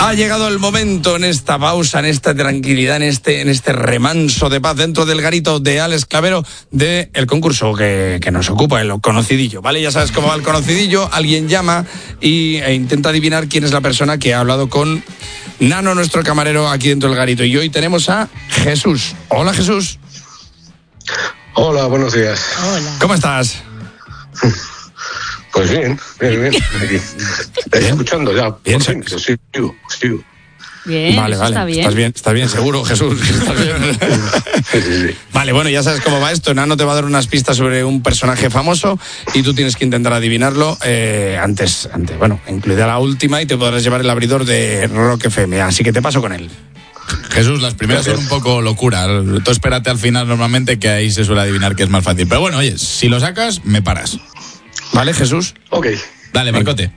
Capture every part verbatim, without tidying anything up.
Ha llegado el momento en esta pausa, en esta tranquilidad, en este, en este remanso de paz dentro del garito de Alex Clavero del concurso que, que nos ocupa, el conocidillo, ¿vale? Ya sabes cómo va el conocidillo, alguien llama y, e intenta adivinar quién es la persona que ha hablado con Nano, nuestro camarero, aquí dentro del garito. Y hoy tenemos a Jesús. Hola, Jesús. Hola, buenos días. Hola. ¿Cómo estás? Pues bien, bien, bien. Aquí. Escuchando ya. Bien, por fin, que sigo, sigo. Bien, vale, eso vale. está bien. Estás bien, estás bien, seguro, Jesús. ¿Estás bien? Sí, sí, sí. Vale, bueno, ya sabes cómo va esto. Nano te va a dar unas pistas sobre un personaje famoso y tú tienes que intentar adivinarlo eh, antes, antes, bueno, incluida la última, y te podrás llevar el abridor de Rock F M. Así que te paso con él. Jesús, las primeras son un poco locura. Tú espérate al final normalmente, que ahí se suele adivinar que es más fácil. Pero bueno, oye, si lo sacas, me paras. ¿Vale, Jesús? Ok. Dale, Marcote.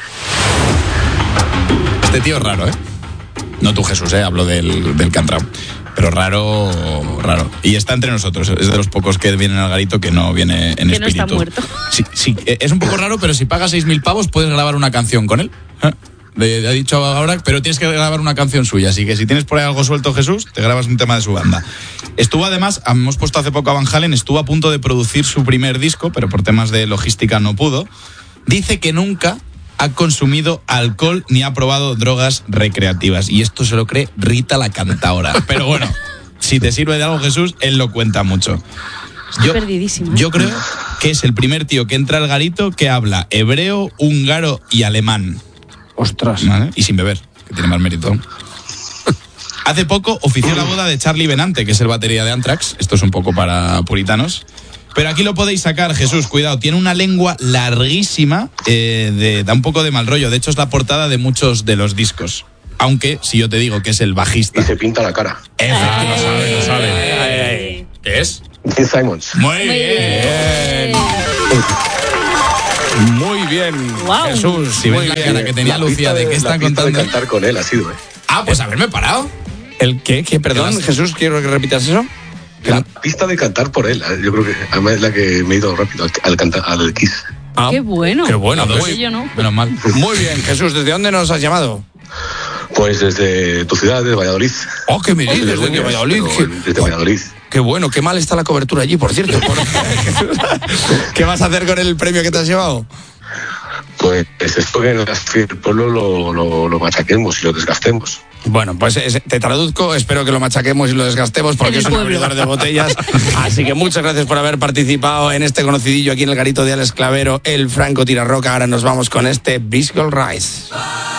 Este tío es raro, ¿eh? No tú, Jesús, ¿eh? Hablo del, del Cantrao. Pero raro, raro. Y está entre nosotros. Es de los pocos que vienen al garito que no viene en que espíritu. no está muerto. Sí, sí, es un poco raro, pero si pagas seis mil pavos puedes grabar una canción con él. ¿Eh? Le ha dicho ahora, pero tienes que grabar una canción suya. Así que si tienes por ahí algo suelto, Jesús, te grabas un tema de su banda. Estuvo además, hemos puesto hace poco a Van Halen, estuvo a punto de producir su primer disco, pero por temas de logística no pudo. Dice que nunca ha consumido alcohol ni ha probado drogas recreativas. Y esto se lo cree Rita la cantaora. Pero bueno, si te sirve de algo, Jesús, él lo cuenta mucho. Estoy Yo, perdidísima. yo creo que es el primer tío que entra al garito que habla hebreo, húngaro y alemán. Ostras. ¿Vale? Y sin beber, que tiene más mérito. Hace poco ofició la boda de Charlie Benante, que es el batería de Anthrax. Esto es un poco para puritanos. Pero aquí lo podéis sacar, Jesús, cuidado. Tiene una lengua larguísima, eh, de, da un poco de mal rollo. De hecho, es la portada de muchos de los discos. Aunque, si yo te digo que es el bajista... Y se pinta la cara. Ah, lo sabe, lo sabe. Ay, ay. ¿Qué es? Gene Simons. Muy Muy bien. bien. Muy bien, Guau. Jesús. Si ves muy la bien. cara que tenía La Lucía pista de qué la están pista contando. de cantar con él ha sido, ¿eh? Ah, pues haberme parado. ¿El qué? ¿Qué? Perdón, ¿Qué vas? Jesús, quiero que repitas eso. La pista de cantar por él. Yo creo que además es la que me he ido rápido al, al cantar al Kiss. Ah, Qué bueno. Qué bueno. A dos. Muy, Yo no. Menos mal. muy bien, Jesús. ¿Desde dónde nos has llamado? Pues desde tu ciudad, desde Valladolid. Oh, qué me dices, Desde desde Dueñas, Valladolid. pero Qué- Desde Valladolid. Qué bueno, qué mal está la cobertura allí, por cierto. Por- ¿Qué vas a hacer con el premio que te has llevado? Pues esto que en el pueblo lo, lo, lo machaquemos y lo desgastemos. Bueno, pues es- te traduzco, espero que lo machaquemos y lo desgastemos porque En el es un pueblo. abridor de botellas. Así que muchas gracias por haber participado en este conocidillo aquí en el garito de Alex Clavero, el Franco Tirarroca. Ahora nos vamos con este Biscuit Rice.